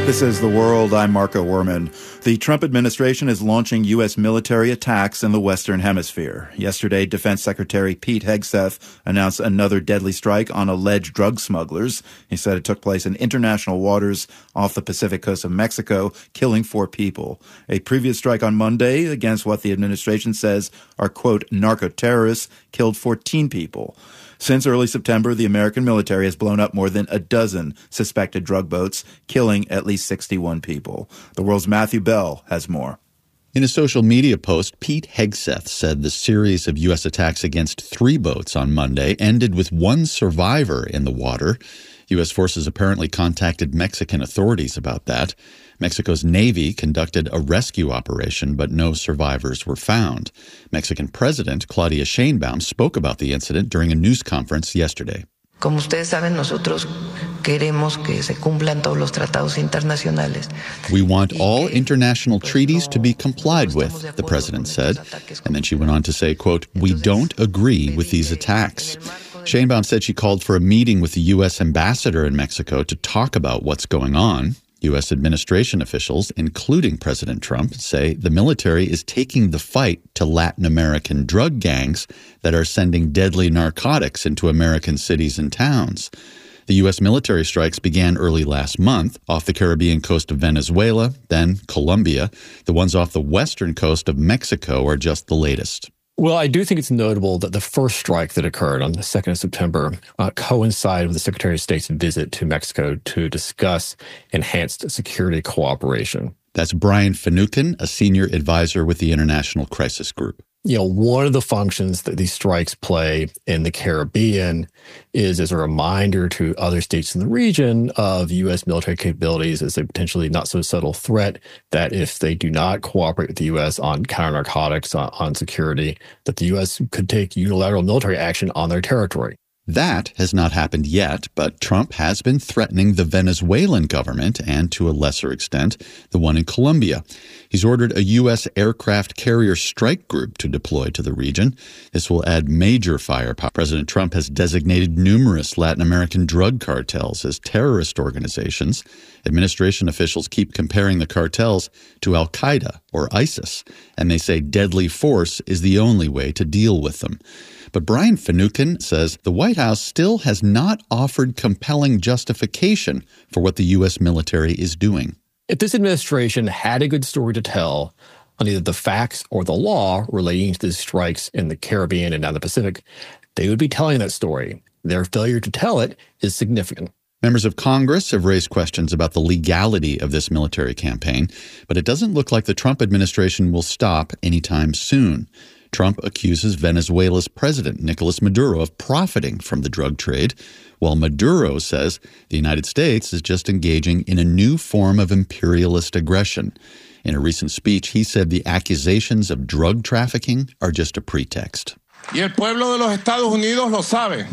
This is The World. I'm Marco Werman. The Trump administration is launching U.S. military attacks in the Western Hemisphere. Yesterday, Defense Secretary Pete Hegseth announced another deadly strike on alleged drug smugglers. He said it took place in international waters off the Pacific coast of Mexico, killing 4 people. A previous strike on Monday against what the administration says are, quote, narco-terrorists killed 14 people. Since early September, the American military has blown up more than a dozen suspected drug boats, killing at least 61 people. The World's Matthew Bell has more. In a social media post, Pete Hegseth said the series of U.S. attacks against 3 boats on Monday ended with 1 survivor in the water. U.S. forces apparently contacted Mexican authorities about that. Mexico's Navy conducted a rescue operation, but no survivors were found. Mexican President Claudia Sheinbaum spoke about the incident during a news conference yesterday. Como ustedes saben, nosotros queremos que se cumplan todos los tratados internacionales. We want all international treaties to be complied with, the president said. And then she went on to say, quote, we don't agree with these attacks. Sheinbaum said she called for a meeting with the U.S. ambassador in Mexico to talk about what's going on. U.S. administration officials, including President Trump, say the military is taking the fight to Latin American drug gangs that are sending deadly narcotics into American cities and towns. The U.S. military strikes began early last month off the Caribbean coast of Venezuela, then Colombia. The ones off the western coast of Mexico are just the latest. Well, I do think it's notable that the first strike that occurred on the 2nd of September coincided with the Secretary of State's visit to Mexico to discuss enhanced security cooperation. That's Brian Finucane, a senior advisor with the International Crisis Group. You know, one of the functions that these strikes play in the Caribbean is as a reminder to other states in the region of U.S. military capabilities as a potentially not so subtle threat that if they do not cooperate with the U.S. on counter-narcotics, on security, that the U.S. could take unilateral military action on their territory. That has not happened yet, but Trump has been threatening the Venezuelan government and, to a lesser extent, the one in Colombia. He's ordered a U.S. aircraft carrier strike group to deploy to the region. This will add major firepower. President Trump has designated numerous Latin American drug cartels as terrorist organizations. Administration officials keep comparing the cartels to al-Qaeda or ISIS, and they say deadly force is the only way to deal with them. But Brian Finucane says the White House still has not offered compelling justification for what the U.S. military is doing. If this administration had a good story to tell on either the facts or the law relating to these strikes in the Caribbean and down the Pacific, they would be telling that story. Their failure to tell it is significant. Members of Congress have raised questions about the legality of this military campaign, but it doesn't look like the Trump administration will stop anytime soon. Trump accuses Venezuela's president, Nicolas Maduro, of profiting from the drug trade, while Maduro says the United States is just engaging in a new form of imperialist aggression. In a recent speech, he said the accusations of drug trafficking are just a pretext. Y el pueblo de los Estados Unidos lo sabe.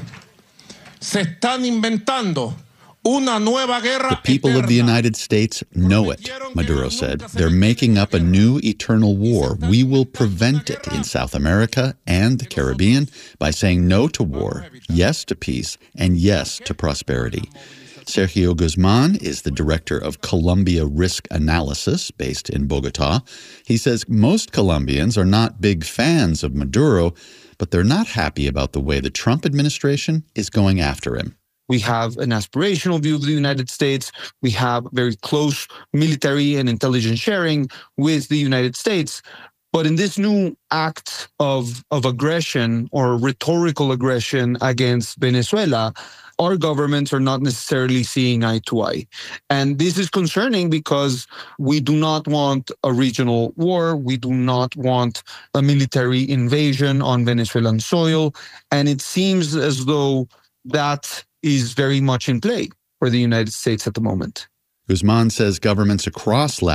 Se están inventando. The people of the United States know it, Maduro said. They're making up a new eternal war. We will prevent it in South America and the Caribbean by saying no to war, yes to peace, and yes to prosperity. Sergio Guzman is the director of Colombia Risk Analysis, based in Bogota. He says most Colombians are not big fans of Maduro, but they're not happy about the way the Trump administration is going after him. We have an aspirational view of the United States. We have very close military and intelligence sharing with the United States. But in this new act of aggression or rhetorical aggression against Venezuela, our governments are not necessarily seeing eye to eye. And this is concerning because we do not want a regional war. We do not want a military invasion on Venezuelan soil. And it seems as though that is very much in play for the United States at the moment. Guzman says governments across Latin